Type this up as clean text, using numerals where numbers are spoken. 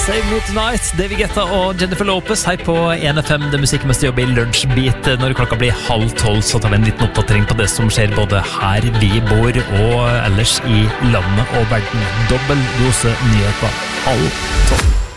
Save Me Tonight, David Guetta og Jennifer Lopez her på 1FM. Det musikken mest jobber i Lunsjbeat. Når klokka blir 11:30, så tar vi en liten oppdatering på det som skjer både her vi bor og ellers i landet og verden. Dobbel dose nyheter 11:30.